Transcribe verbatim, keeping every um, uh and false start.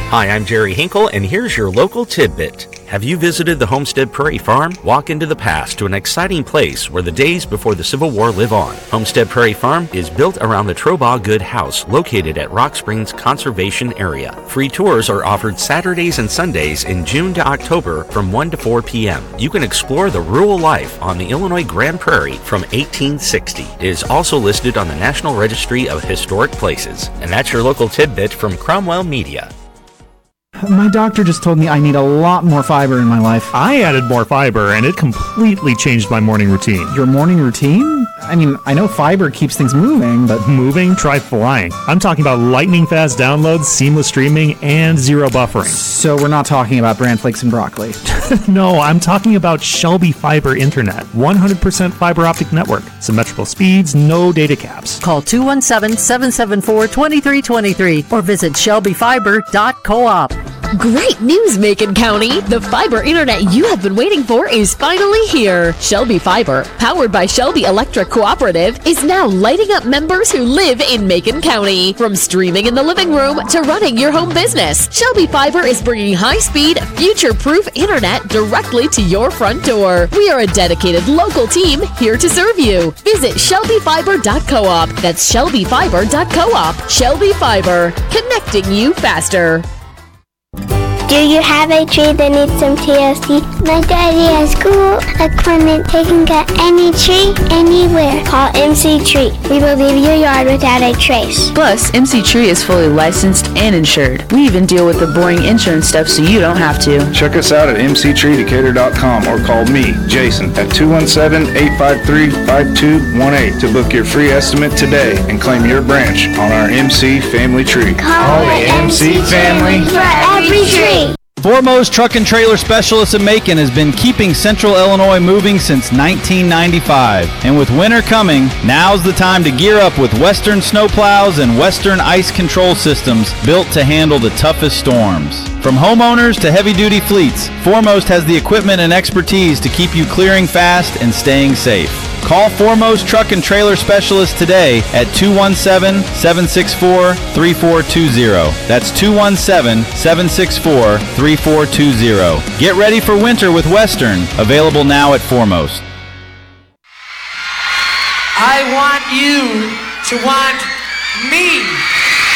Hi, I'm Jerry Hinkle, and here's your local tidbit. Have you visited the Homestead Prairie Farm? Walk into the past to an exciting place where the days before the Civil War live on. Homestead Prairie Farm is built around the Trobaugh Good House located at Rock Springs Conservation Area. Free tours are offered Saturdays and Sundays in June to October from one to four p.m. You can explore the rural life on the Illinois Grand Prairie from eighteen sixty. It is also listed on the National Registry of Historic Places. And that's your local tidbit from Cromwell Media. My doctor just told me I need a lot more fiber in my life. I added more fiber, and it completely changed my morning routine. Your morning routine? I mean, I know fiber keeps things moving, but... Moving? Try flying. I'm talking about lightning-fast downloads, seamless streaming, and zero buffering. So we're not talking about bran flakes and broccoli. No, I'm talking about Shelby Fiber Internet. one hundred percent fiber optic network. Symmetrical speeds, no data caps. Call two one seven, seven seven four, two three two three or visit shelby fiber dot coop. Great news, Macon County! The fiber internet you have been waiting for is finally here. Shelby Fiber, powered by Shelby Electric Cooperative, is now lighting up members who live in Macon County. From streaming in the living room to running your home business, Shelby Fiber is bringing high-speed, future-proof internet directly to your front door. We are a dedicated local team here to serve you. Visit shelby fiber dot coop. That's shelby fiber dot coop. Shelby Fiber, connecting you faster. Do you have a tree that needs some T L C? My daddy has cool equipment taking care of any tree, anywhere. Call M C Tree. We will leave your yard without a trace. Plus, M C Tree is fully licensed and insured. We even deal with the boring insurance stuff so you don't have to. Check us out at m c tree decatur dot com or call me, Jason, at two one seven, eight five three, five two one eight to book your free estimate today and claim your branch on our M C Family Tree. Call the M C family for every tree. Foremost Truck and Trailer Specialists in Macon has been keeping Central Illinois moving since nineteen ninety-five. And with winter coming, now's the time to gear up with Western snowplows and Western ice control systems built to handle the toughest storms. From homeowners to heavy-duty fleets, Foremost has the equipment and expertise to keep you clearing fast and staying safe. Call Foremost Truck and Trailer Specialists today at two one seven, seven six four, three four two zero. That's two one seven, seven six four, three four two zero. Get ready for winter with Western, available now at Foremost. I want you to want me.